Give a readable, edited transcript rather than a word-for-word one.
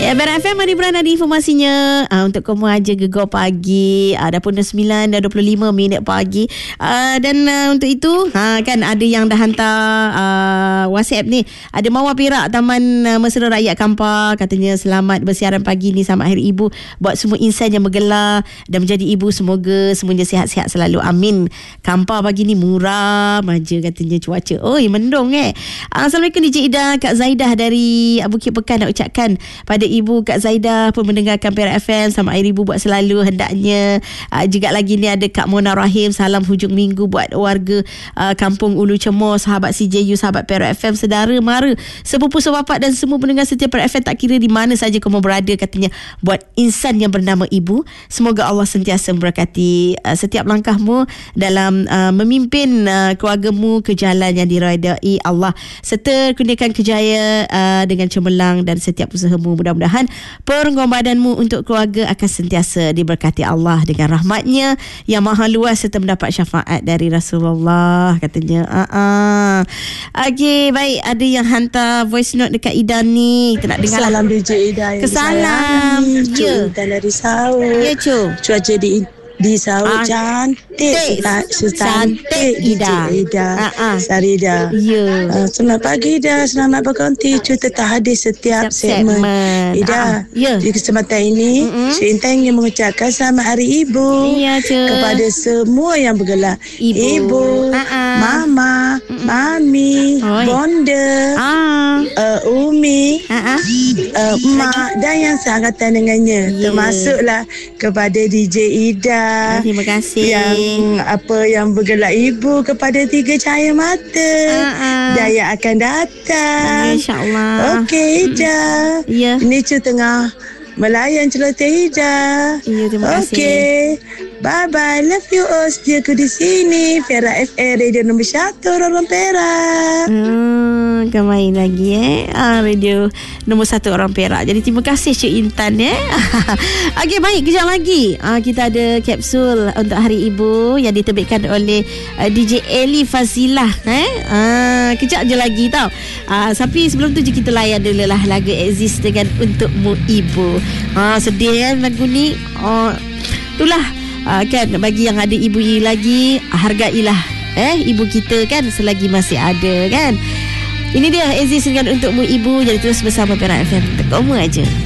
Ya, Berak FM Mari Beran ada informasinya untuk kamu aja Gegar Pagi. Dah pun 9 dah 25 minit pagi. Dan untuk itu kan ada yang dah hantar WhatsApp ni. Ada Mawar Perak Taman Mesra Rakyat Kampar, katanya selamat bersiaran pagi ni, selamat Hari Ibu buat semua insan yang bergelar dan menjadi ibu, semoga semuanya sihat-sihat selalu, amin. Kampar pagi ni muram aja katanya cuaca. Oi, mendung Assalamualaikum DJ Ida, Kak Zaidah dari Bukit Pekan nak ucapkan pada Ibu Kak Zaidah pun mendengarkan Perak FM, selamat Hari Ibu buat selalu hendaknya. Juga lagi ni ada Kak Mona Rahim, salam hujung minggu buat warga Kampung Ulu Cemor, sahabat CJU, sahabat Perak FM, sedara mara, sepupu sebapak dan semua pendengar setia Perak FM, tak kira di mana saja kamu berada, katanya buat insan yang bernama Ibu, semoga Allah sentiasa memberkati setiap langkahmu dalam memimpin keluargamu ke jalan yang diridai Allah, serta kurniakan kejayaan dengan cemerlang dan setiap usahamu. Mudah-mudahan pengorbananmu untuk keluarga akan sentiasa diberkati Allah dengan rahmatnya yang maha luas serta mendapat syafaat dari Rasulullah, katanya. Okey, baik, ada yang hantar voice note dekat Ida ni, kita nak dengar. Salam DJ Ida. Kesalam. Ya. Dari Saud. Ya, Cu. Cuaca di Saud cantik. Cantik Ida. Sarida. Ya. Selamat pagi Ida. Selamat berkonti. Cuta tak hadir setiap segmen. Ida, di kesempatan ini Cik Intan ingin mengucapkan selamat Hari Ibu kepada semua yang bergelar Ibu, Mama, Mami, Bonda, Umi, Mak dan yang seangkatan dengannya. Termasuklah kepada DJ Ida. Terima kasih. Yang bergelar Ibu kepada 3 cahaya mata dan yang akan datang. InsyaAllah. Okey, Ida. Ini Cu tengah melayan celoteh Ida. Terima kasih. Okey. Bye-bye. Love you all. Setia aku di sini. Perak FM, radio nombor 1 orang Perak. Kan main lagi radio nombor 1 orang Perak. Jadi terima kasih Cik Intan Okey, baik, kejap lagi kita ada kapsul untuk Hari Ibu yang diterbitkan oleh DJ Eli Fazilah. Kejap je lagi tau. Tapi sebelum tu je kita layan dulu lah lagu Exist dengan Untukmu Ibu. Sedih kan lagu ni. Itulah kan, bagi yang ada ibu lagi, hargailah ibu kita kan selagi masih ada kan. Ini dia Exist dengan Untukmu Ibu. Jadi terus bersama Perak FM. Tekok aja.